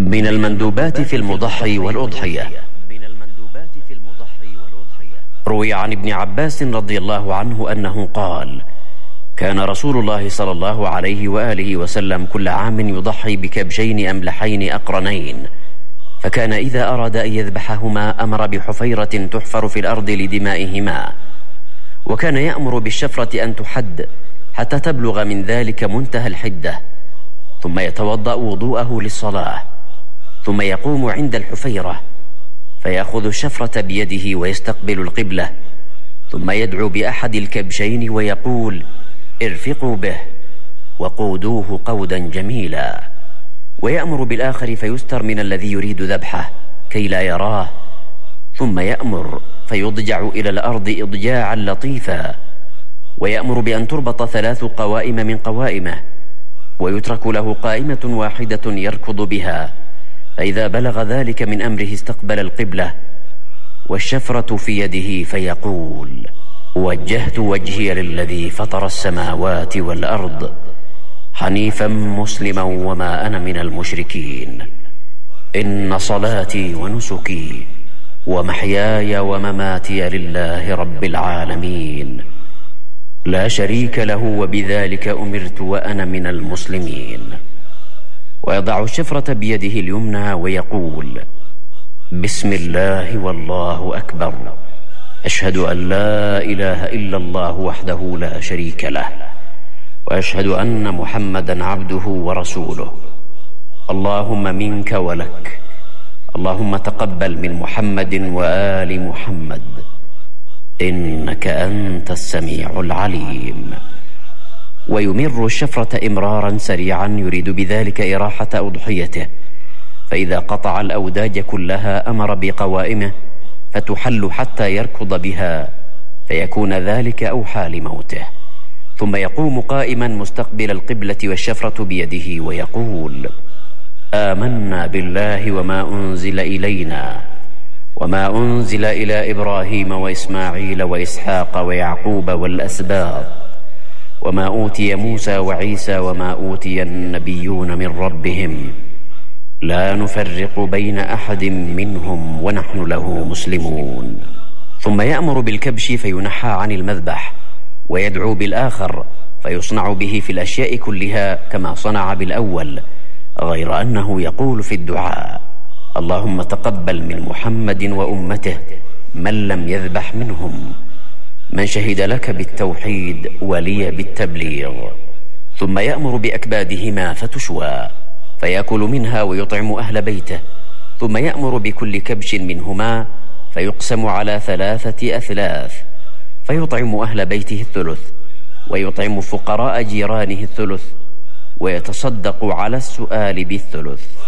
من المندوبات في المضحي والأضحية. روي عن ابن عباس رضي الله عنه أنه قال: كان رسول الله صلى الله عليه وآله وسلم كل عام يضحي بكبشين أملحين أقرنين، فكان إذا أراد أن يذبحهما أمر بحفيرة تحفر في الأرض لدمائهما، وكان يأمر بالشفرة أن تحد حتى تبلغ من ذلك منتهى الحدة، ثم يتوضأ وضوءه للصلاة، ثم يقوم عند الحفيرة فيأخذ الشفرة بيده ويستقبل القبلة، ثم يدعو بأحد الكبشين ويقول: ارفقوا به وقودوه قودا جميلا، ويأمر بالآخر فيستر من الذي يريد ذبحه كي لا يراه، ثم يأمر فيضجع إلى الأرض إضجاعا لطيفا، ويأمر بأن تربط 3 قوائم من قوائمه، ويترك له قائمة واحدة يركض بها، فإذا بلغ ذلك من أمره استقبل القبلة والشفرة في يده فيقول: وجهت وجهي للذي فطر السماوات والأرض حنيفا مسلما وما أنا من المشركين، إن صلاتي ونسكي ومحياي ومماتي لله رب العالمين لا شريك له وبذلك أمرت وأنا من المسلمين. ويضع الشفرة بيده اليمنى ويقول: بسم الله والله أكبر، أشهد أن لا إله إلا الله وحده لا شريك له، وأشهد أن محمدا عبده ورسوله، اللهم منك ولك، اللهم تقبل من محمد وآل محمد، إنك أنت السميع العليم. ويمر الشفرة إمرارا سريعا يريد بذلك إراحة أضحيته، فإذا قطع الأوداج كلها أمر بقوائمه فتحل حتى يركض بها، فيكون ذلك أوحى لموته، ثم يقوم قائما مستقبل القبلة والشفرة بيده ويقول: آمنا بالله وما أنزل إلينا وما أنزل إلى إبراهيم وإسماعيل وإسحاق ويعقوب والأسباط وما أوتي موسى وعيسى وما أوتي النبيون من ربهم لا نفرق بين أحد منهم ونحن له مسلمون. ثم يأمر بالكبش فينحى عن المذبح، ويدعو بالآخر فيصنع به في الأشياء كلها كما صنع بالأول، غير أنه يقول في الدعاء: اللهم تقبل من محمد وأمته من لم يذبح منهم، من شهد لك بالتوحيد ولي بالتبليغ. ثم يأمر بأكبادهما فتشوى، فيأكل منها ويطعم أهل بيته، ثم يأمر بكل كبش منهما فيقسم على 3 أثلاث، فيطعم أهل بيته الثلث، ويطعم فقراء جيرانه الثلث، ويتصدق على السؤال بالثلث.